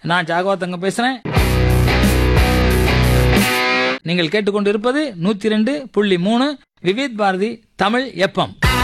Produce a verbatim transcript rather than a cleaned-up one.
நான் ஜாகவா பேசுறேன். நீங்கள் கேட்டுக்கொண்டு இருப்பது நூத்தி ரெண்டு புள்ளி மூணு விவித் பாரதி தமிழ் எஃப்எம்.